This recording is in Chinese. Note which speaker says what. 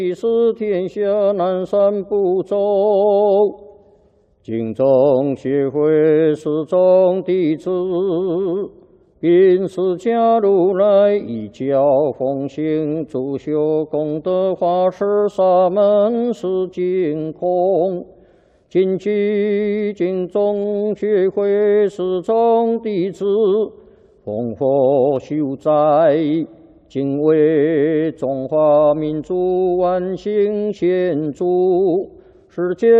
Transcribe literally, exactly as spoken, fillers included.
Speaker 1: 是天下南赡部洲，敬宗协会始终弟子，因释迦如来一教奉行，主修功德法师沙门是净空。谨记敬宗协会始终弟子，奉佛修斋，敬为中华民族万幸献祝，世界